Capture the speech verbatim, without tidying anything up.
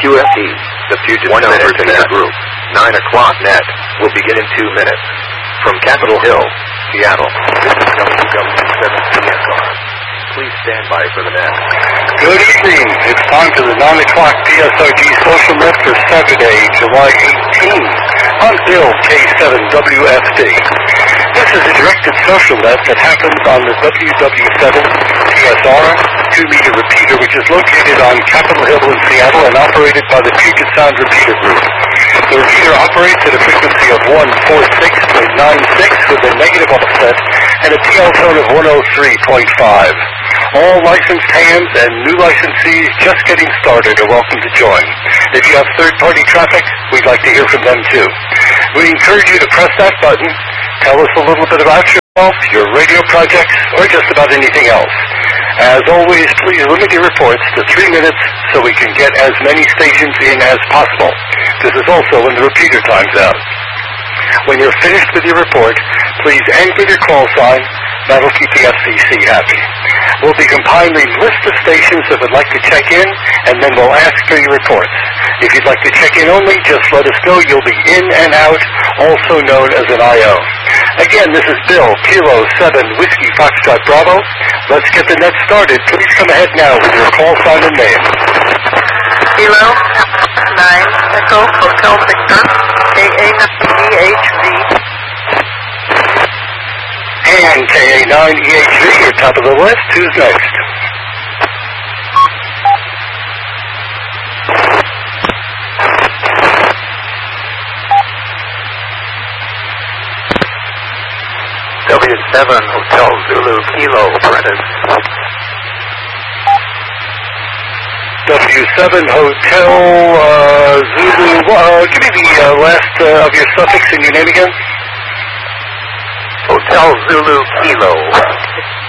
Q F D, the Puget Sound Repeater Group, nine o'clock net, will begin in two minutes. From Capitol Hill, Seattle, this is W W seven C S R. Please stand by for the net. Good evening. It's time for the nine o'clock P S R G Social Net for Saturday, July eighteenth, on Bill K seven W F D. This is a directed social net that happens on the W W seven C S R two-meter repeater, which is located on Capitol Hill in Seattle and operated by the Puget Sound Repeater Group. The repeater operates at a frequency of one forty-six point nine six with a negative offset and a T L tone of one oh three point five. All licensed hands and new licensees just getting started are welcome to join. If you have third-party traffic, we'd like to hear from them too. We encourage you to press that button, tell us a little bit about yourself, your radio projects, or just about anything else. As always, please limit your reports to three minutes so we can get as many stations in as possible. This is also when the repeater time's out. When you're finished with your report, please end with your call sign. That'll keep the F C C happy. We'll be compiling a list of stations that would like to check in, and then we'll ask for your reports. If you'd like to check in only, just let us know. You'll be in and out, also known as an I O. Again, this is Bill, Kilo seven, Whiskey Foxtrot Bravo. Let's get the net started. Please come ahead now with your call sign and name. Kilo nine, Echo Hotel Victor, K A nine E H V. And K A nine E H V, you're top of the list. Who's next? W seven Hotel Zulu Kilo Apprentice. W seven Hotel uh, Zulu, uh, give me the uh, last uh, of your suffix and your name again. Hotel Zulu Kilo.